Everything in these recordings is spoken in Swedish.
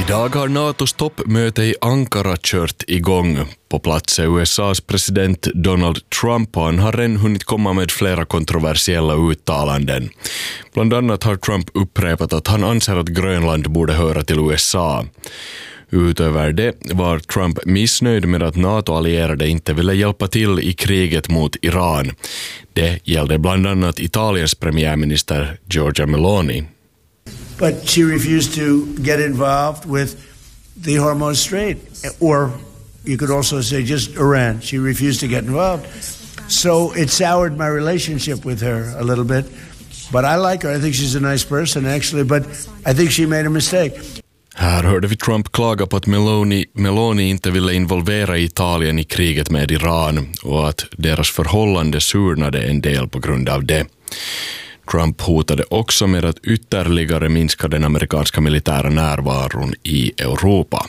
Idag har NATOs toppmöte i Ankara kört igång. På plats är USAs president Donald Trump och han har redan hunnit komma med flera kontroversiella uttalanden. Bland annat har Trump upprepat att han anser att Grönland borde höra till USA. Utöver det var Trump missnöjd med att NATO-allierade inte ville hjälpa till i kriget mot Iran. Det gällde bland annat Italiens premiärminister Giorgia Meloni. But she refused to get involved with the Hormuz Strait, or you could also say just Iran. She refused to get involved. So it soured my relationship with her a little bit. But I like her. I think she's a nice person, actually. But I think she made a mistake. Här hörde vi Trump klaga på att Meloni inte ville involvera Italien i kriget med Iran och att deras förhållande surnade en del på grund av det. Trump hotade också med att ytterligare minska den amerikanska militära närvaron i Europa.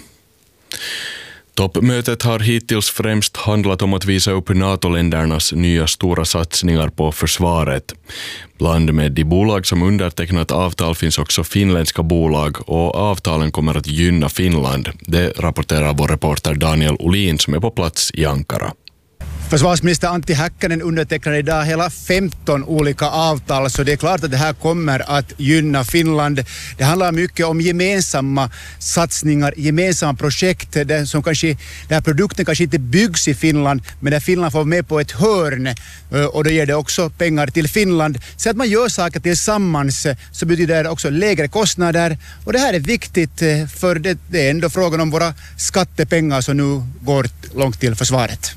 Toppmötet har hittills främst handlat om att visa upp NATO-ländernas nya stora satsningar på försvaret. Bland med de bolag som undertecknat avtal finns också finländska bolag och avtalen kommer att gynna Finland. Det rapporterar vår reporter Daniel Olin som är på plats i Ankara. Försvarsminister Antti Häkkänen undertecknade idag hela 15 olika avtal, så det är klart att det här kommer att gynna Finland. Det handlar mycket om gemensamma satsningar, gemensamma projekt som kanske, där produkten kanske inte byggs i Finland, men där Finland får med på ett hörn, och då ger det också pengar till Finland. Så att man gör saker tillsammans så betyder det också lägre kostnader, och det här är viktigt för det är ändå frågan om våra skattepengar som nu går långt till försvaret.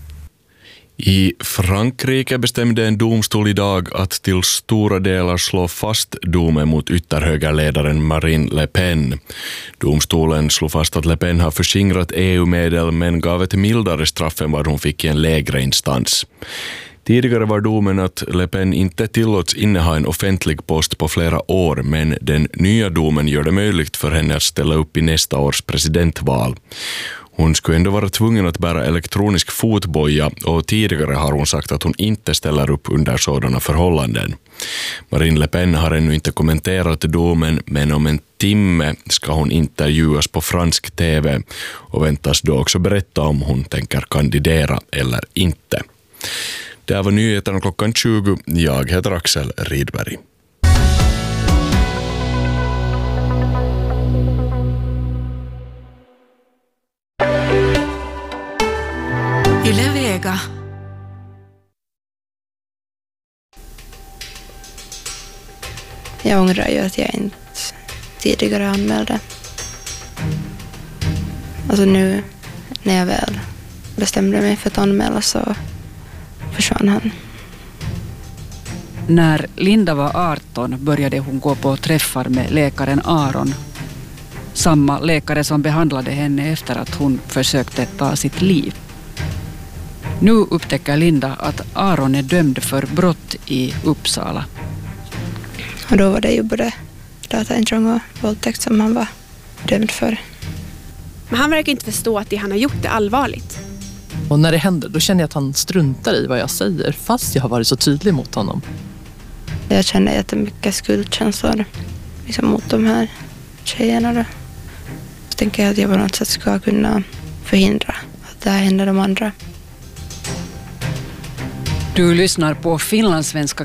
I Frankrike bestämde en domstol idag att till stora delar slå fast domen mot ytterhögerledaren Marine Le Pen. Domstolen slog fast att Le Pen har förskingrat EU-medel men gav ett mildare straff än vad hon fick i en lägre instans. Tidigare var domen att Le Pen inte tillåts inneha en offentlig post på flera år, men den nya domen gör det möjligt för henne att ställa upp i nästa års presidentval. Hon skulle ändå vara tvungen att bära elektronisk fotboja och tidigare har hon sagt att hon inte ställer upp under sådana förhållanden. Marine Le Pen har ännu inte kommenterat domen, men om en timme ska hon intervjuas på fransk TV och väntas då också berätta om hon tänker kandidera eller inte. Det var nyheterna klockan 20. Jag heter Axel Rydberg. Yle Vega. Jag ångrar ju att jag inte tidigare anmälde. Alltså nu när jag väl bestämde mig för att anmäla så försvann han. När Linda var 18 började hon gå på träffar med läkaren Aron. Samma läkare som behandlade henne efter att hon försökte ta sitt liv. Nu upptäcker Linda att Aron är dömd för brott i Uppsala. Och då var det ju både dataintrång och våldtäkt som han var dömd för. Men han verkar inte förstå att det han har gjort är allvarligt. Och när det händer, då känner jag att han struntar i vad jag säger, fast jag har varit så tydlig mot honom. Jag känner jättemycket skuldkänslor liksom mot de här tjejerna då. Så tänker jag att jag på något sätt ska kunna förhindra att det här händer de andra. Du lyssnar på finlandssvenska